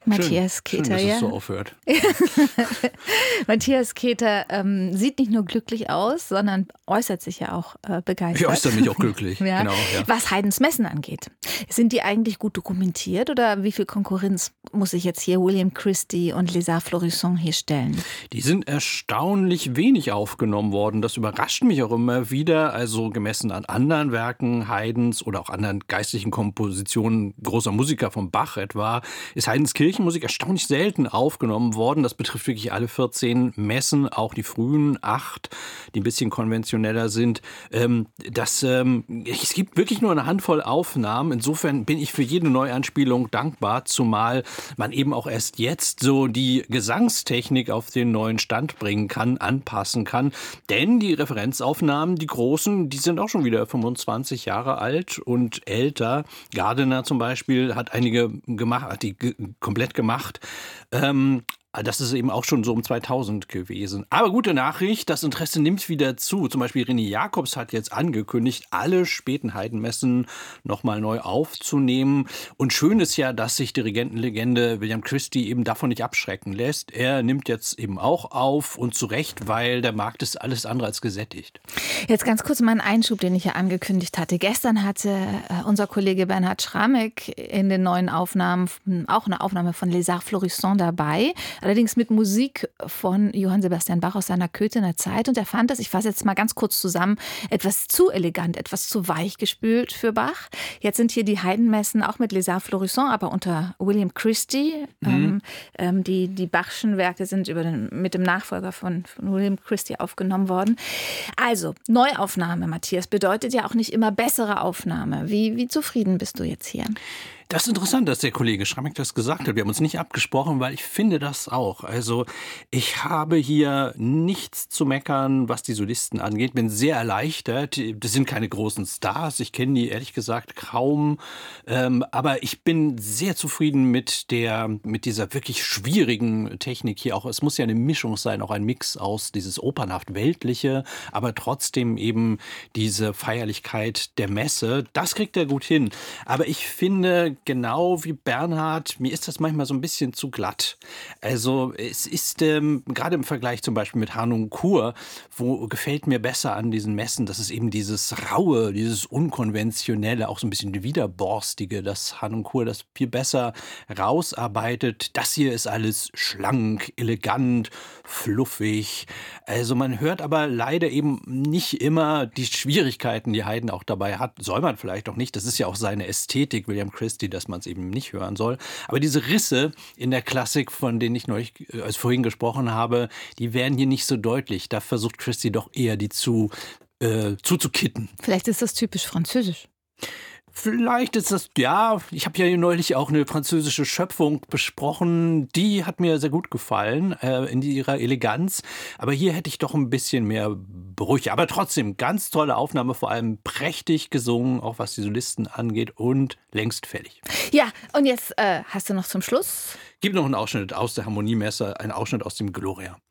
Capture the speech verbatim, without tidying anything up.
Matthias schön, Keter, schön, dass ja. es so aufhört. Matthias Keter ähm, sieht nicht nur glücklich aus, sondern äußert sich ja auch äh, begeistert. Ich äußere mich auch glücklich, ja. genau. Ja. Was Haydns Messen angeht, sind die eigentlich gut dokumentiert oder wie viel Konkurrenz muss sich jetzt hier William Christie und Les Arts Florissants hier stellen? Die sind erstaunlich wenig aufgenommen worden. Das überrascht mich auch immer wieder. Also gemessen an anderen Werken Haydns oder auch anderen geistlichen Kompositionen großer Musiker, von Bach etwa, ist Haydns Kirchenmusik erstaunlich selten aufgenommen worden. Das betrifft wirklich alle vierzehn Messen, auch die frühen acht, die ein bisschen konventioneller sind. Ähm, das, ähm, es gibt wirklich nur eine Handvoll Aufnahmen. Insofern bin ich für jede Neuanspielung dankbar, zumal man eben auch erst jetzt so die Gesangstechnik auf den neuen Stand bringen kann, anpassen kann. Denn die Referenzaufnahmen, die großen, die sind auch schon wieder fünfundzwanzig Jahre alt und älter. Gardiner zum Beispiel hat einige gemacht, hat die ge- komplett gemacht. Ähm, Das ist eben auch schon so um zweitausend gewesen. Aber gute Nachricht, das Interesse nimmt wieder zu. Zum Beispiel René Jacobs hat jetzt angekündigt, alle späten Haydn-Messen nochmal neu aufzunehmen. Und schön ist ja, dass sich Dirigentenlegende William Christie eben davon nicht abschrecken lässt. Er nimmt jetzt eben auch auf und zu Recht, weil der Markt ist alles andere als gesättigt. Jetzt ganz kurz meinen Einschub, den ich ja angekündigt hatte. Gestern hatte äh, unser Kollege Bernhard Schramek in den neuen Aufnahmen auch eine Aufnahme von Les Arts Florissants dabei. Allerdings mit Musik von Johann Sebastian Bach aus seiner Köthener Zeit. Und er fand das, ich fasse jetzt mal ganz kurz zusammen, etwas zu elegant, etwas zu weich gespült für Bach. Jetzt sind hier die Haydn-Messen auch mit Les Arts Florissants, aber unter William Christie. Mhm. Ähm, ähm, die, die Bachschen Werke sind über den, mit dem Nachfolger von, von William Christie aufgenommen worden. Also, Neuaufnahme, Matthias, bedeutet ja auch nicht immer bessere Aufnahme. Wie, wie zufrieden bist du jetzt hier? Das ist interessant, dass der Kollege Schramek das gesagt hat. Wir haben uns nicht abgesprochen, weil ich finde das auch. Also ich habe hier nichts zu meckern, was die Solisten angeht. Bin sehr erleichtert. Das sind keine großen Stars. Ich kenne die ehrlich gesagt kaum. Ähm, aber ich bin sehr zufrieden mit der, mit dieser wirklich schwierigen Technik hier auch. Es muss ja eine Mischung sein, auch ein Mix aus dieses opernhaft Weltliche, aber trotzdem eben diese Feierlichkeit der Messe. Das kriegt er gut hin. Aber ich finde, genau wie Bernhard, mir ist das manchmal so ein bisschen zu glatt. Also es ist ähm, gerade im Vergleich zum Beispiel mit Harnoncourt, wo gefällt mir besser an diesen Messen, dass es eben dieses Raue, dieses Unkonventionelle, auch so ein bisschen Widerborstige, dass Harnoncourt das viel besser rausarbeitet. Das hier ist alles schlank, elegant, fluffig. Also man hört aber leider eben nicht immer die Schwierigkeiten, die Haydn auch dabei hat. Soll man vielleicht auch nicht. Das ist ja auch seine Ästhetik, William Christie, dass man es eben nicht hören soll. Aber diese Risse in der Klassik, von denen ich neulich, als vorhin gesprochen habe, die werden hier nicht so deutlich. Da versucht Christie doch eher die zu, äh, zuzukitten. Vielleicht ist das typisch französisch. Vielleicht ist das, ja, ich habe ja hier neulich auch eine französische Schöpfung besprochen, die hat mir sehr gut gefallen, äh, in ihrer Eleganz, aber hier hätte ich doch ein bisschen mehr Brüche, aber trotzdem, ganz tolle Aufnahme, vor allem prächtig gesungen, auch was die Solisten angeht und längst fertig. Ja, und jetzt äh, hast du noch zum Schluss? Gib noch einen Ausschnitt aus der Harmoniemesse, einen Ausschnitt aus dem Gloria.